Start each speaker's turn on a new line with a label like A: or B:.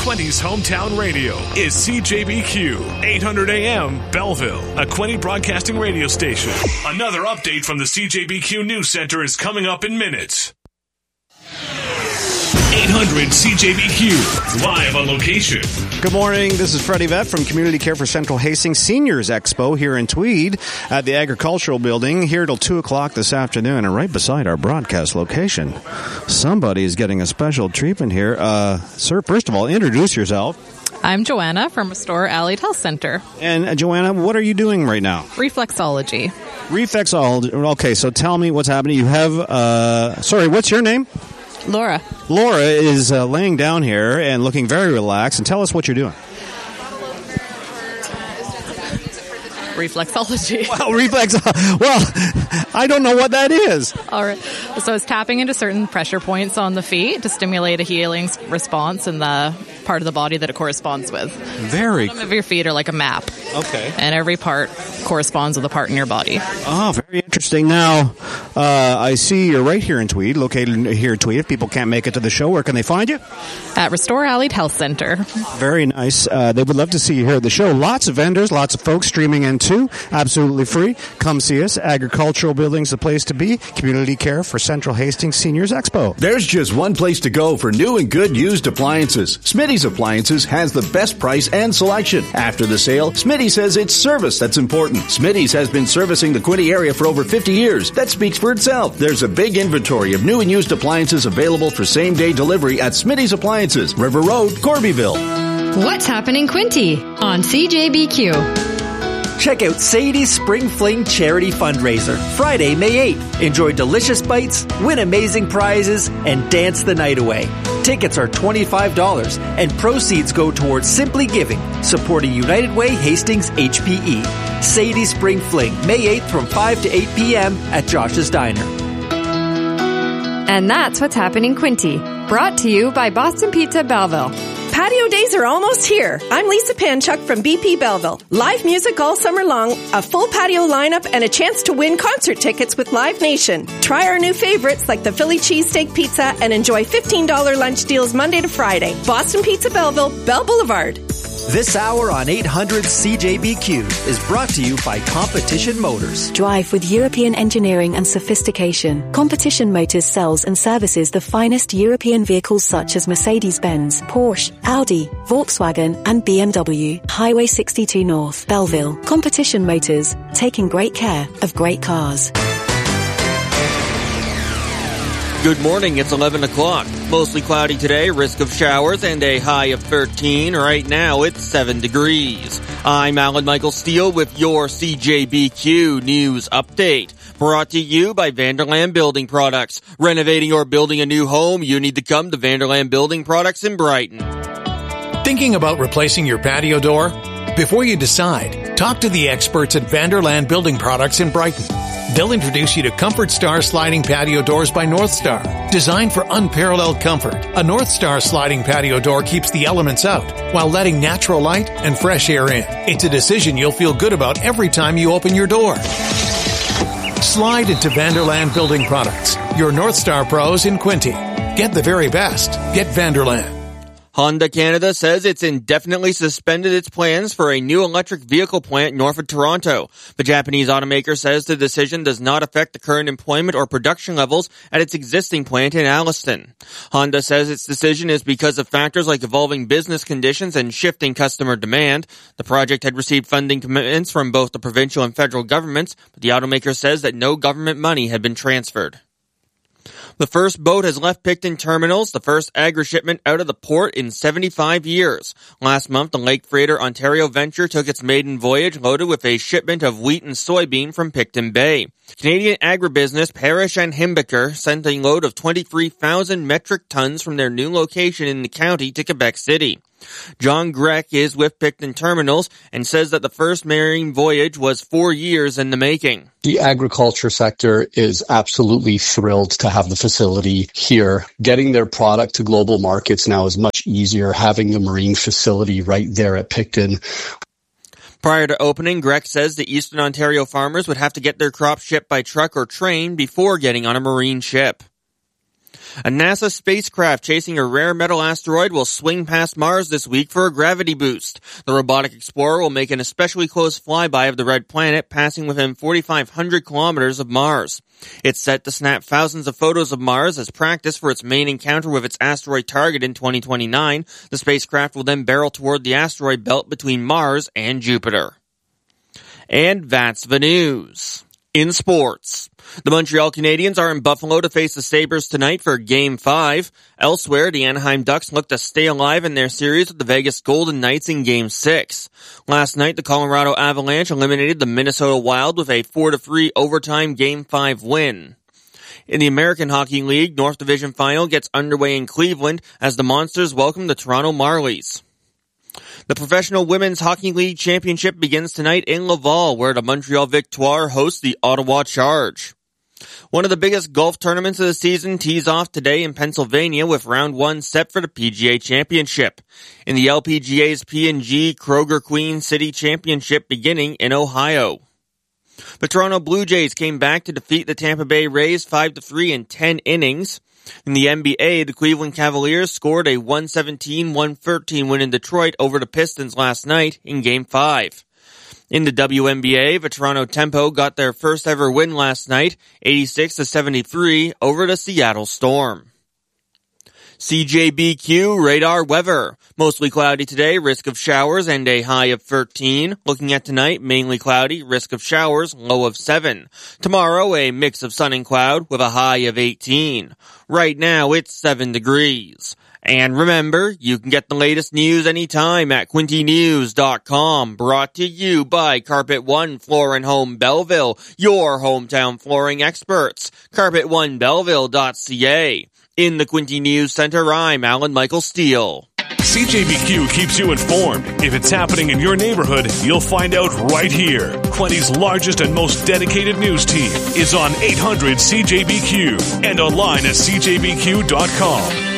A: Quinty's hometown radio is CJBQ 800 AM Belleville, a Quinty broadcasting radio station. Another update from the CJBQ News Center is coming up in minutes. 800 CJBQ, live on location.
B: Good morning. This is Freddie Vett from Community Care for Central Hastings Seniors Expo here in Tweed at the Agricultural Building, here till 2 o'clock this afternoon, and right beside our broadcast location. Somebody is getting a special treatment here. Sir, first of all, introduce yourself.
C: I'm Joanna from Restore Allied Health Center.
B: And Joanna, what are you doing right now?
C: Reflexology.
B: Reflexology. Okay, so tell me what's happening. You have, sorry, what's your name?
C: Laura.
B: Laura is laying down here and looking very relaxed. And tell us what you're doing.
C: Reflexology.
B: Well, I don't know what that is.
C: All right. So it's tapping into certain pressure points on the feet to stimulate a healing response in the part of the body that it corresponds with.
B: Very
C: Some of your feet are like a map.
B: Okay.
C: And every part corresponds with a part in your body.
B: Oh, very interesting. Now, I see you're right here in Tweed, located here in Tweed. If people can't make it to the show, where can they find you?
C: At Restore Allied Health Center.
B: Very nice. They would love to see you here at the show. Lots of vendors, lots of folks streaming in too. Absolutely free. Come see us. Agricultural Building's the place to be. Community Care for Central Hastings Seniors Expo.
D: There's just one place to go for new and good used appliances. Smitty's Appliances has the best price and selection. After the sale, Smitty says it's service that's important. Smitty's has been servicing the Quinty area for over 50 years. That speaks for itself. There's a big inventory of new and used appliances available for same-day delivery at Smitty's Appliances, River Road, Corbyville.
E: What's happening Quinty on CJBQ?
F: Check out Sadie's Spring Fling Charity Fundraiser, Friday, May 8th. Enjoy delicious bites, win amazing prizes, and dance the night away. Tickets are $25, and proceeds go towards Simply Giving, supporting United Way Hastings HPE. Sadie's Spring Fling, May 8th from 5 to 8 p.m. at Josh's Diner.
E: And that's what's happening Quinty. Brought to you by Boston Pizza Belleville.
G: Patio days are almost here. I'm Lisa Panchuk from BP Belleville. Live music all summer long, a full patio lineup, and a chance to win concert tickets with Live Nation. Try our new favorites like the Philly cheesesteak pizza and enjoy $15 lunch deals Monday to Friday. Boston Pizza Belleville, Bell Boulevard.
F: This hour on 800 CJBQ is brought to you by Competition Motors.
H: Drive with European engineering and sophistication. Competition Motors sells and services the finest European vehicles such as Mercedes-Benz, Porsche, Audi, Volkswagen, and BMW. Highway 62 North, Belleville. Competition Motors, taking great care of great cars.
I: Good morning, it's 11 o'clock. Mostly cloudy today, risk of showers, and a high of 13. Right now, it's 7 degrees. I'm Alan Michael Steele with your CJBQ News Update. Brought to you by Vanderland Building Products. Renovating or building a new home, you need to come to Vanderland Building Products in Brighton.
J: Thinking about replacing your patio door? Before you decide, talk to the experts at Vanderland Building Products in Brighton. They'll introduce you to Comfort Star Sliding Patio Doors by North Star. Designed for unparalleled comfort, a North Star sliding patio door keeps the elements out while letting natural light and fresh air in. It's a decision you'll feel good about every time you open your door. Slide into Vanderland Building Products, your North Star pros in Quinty. Get the very best. Get Vanderland.
I: Honda Canada says it's indefinitely suspended its plans for a new electric vehicle plant north of Toronto. The Japanese automaker says the decision does not affect the current employment or production levels at its existing plant in Alliston. Honda says its decision is because of factors like evolving business conditions and shifting customer demand. The project had received funding commitments from both the provincial and federal governments, but the automaker says that no government money had been transferred. The first boat has left Picton Terminals, the first agri-shipment out of the port in 75 years. Last month, the Lake Freighter Ontario venture took its maiden voyage loaded with a shipment of wheat and soybean from Picton Bay. Canadian agribusiness Parrish and Himbeker sent a load of 23,000 metric tons from their new location in the county to Quebec City. John Greck is with Picton Terminals and says that the first marine voyage was 4 years in the making.
K: The agriculture sector is absolutely thrilled to have the facility here. Getting their product to global markets now is much easier, having the marine facility right there at Picton.
I: Prior to opening, Greck says the Eastern Ontario farmers would have to get their crops shipped by truck or train before getting on a marine ship. A NASA spacecraft chasing a rare metal asteroid will swing past Mars this week for a gravity boost. The robotic explorer will make an especially close flyby of the red planet, passing within 4,500 kilometers of Mars. It's set to snap thousands of photos of Mars as practice for its main encounter with its asteroid target in 2029. The spacecraft will then barrel toward the asteroid belt between Mars and Jupiter. And that's the news. In sports, the Montreal Canadiens are in Buffalo to face the Sabres tonight for Game 5. Elsewhere, the Anaheim Ducks look to stay alive in their series with the Vegas Golden Knights in Game 6. Last night, the Colorado Avalanche eliminated the Minnesota Wild with a 4-3 overtime Game 5 win. In the American Hockey League, North Division Final gets underway in Cleveland as the Monsters welcome the Toronto Marlies. The Professional Women's Hockey League Championship begins tonight in Laval, where the Montreal Victoire hosts the Ottawa Charge. One of the biggest golf tournaments of the season tees off today in Pennsylvania with round 1 set for the PGA Championship. In the LPGA's P&G Kroger Queen City Championship beginning in Ohio. The Toronto Blue Jays came back to defeat the Tampa Bay Rays 5-3 in 10 innings. In the NBA, the Cleveland Cavaliers scored a 117-113 win in Detroit over the Pistons last night in Game 5. In the WNBA, the Toronto Tempo got their first ever win last night, 86-73 over the Seattle Storm. CJBQ radar weather. Mostly cloudy today, risk of showers and a high of 13. Looking at tonight, mainly cloudy, risk of showers, low of 7. Tomorrow, a mix of sun and cloud with a high of 18. Right now, it's 7 degrees. And remember, you can get the latest news anytime at QuintyNews.com. Brought to you by Carpet One Floor and Home Belleville, your hometown flooring experts. CarpetOneBelleville.ca. In the Quinty News Center, I'm Alan Michael Steele.
A: CJBQ keeps you informed. If it's happening in your neighborhood, you'll find out right here. Quinty's largest and most dedicated news team is on 800 CJBQ and online at CJBQ.com.